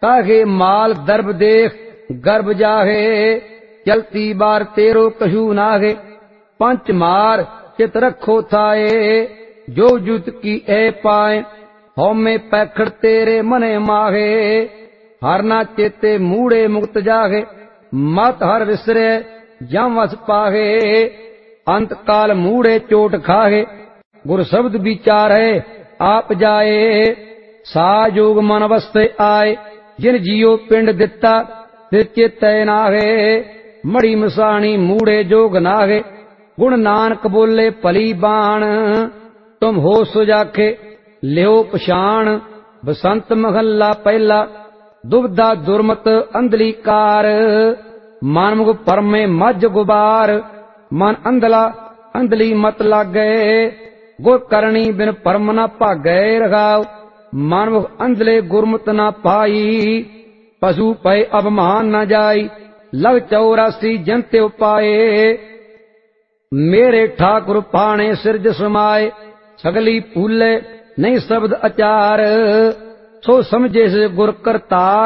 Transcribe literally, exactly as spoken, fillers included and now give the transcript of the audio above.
काहे माल दर्भ देख गर्भ जाहे, चलती बार तेरो कछु नागे। पंच मार चित रखो थाए, जो जुत की ए पाए, हौमे पैखड़ तेरे मने माहे। हर ना चेते मूड़े मुक्त जागे, मत हर विसरे जम वस पाहे। अंत काल मूड़े चोट खाहे, गुर शब्द विचार है आप जाए। साजोग मन अवस्थे आए, जिन जियो पिंड दिता फिर चेतै नागे। मड़ी मसाणी मूड़े जोग नागे, गुण नानक बोले भली बाण। तुम हो सुजाखे लियो पछाण, बसंत महला पहला दुबदा दुर्मत अंधली कार। मन मुख परमे मज गुबार, मन अंधला अंधली मत लागे। गुर करनी बिन परम न भागे रघाव, मन मुख अंधले गुरमत न पाई। पशु पय अभिमान न जाई, लग चौरासी जंते उपाए। मेरे ठाकुर पाणे सिरज समाए, सगली फूले नहीं शब्द अचार। सो समझे से गुर करतार,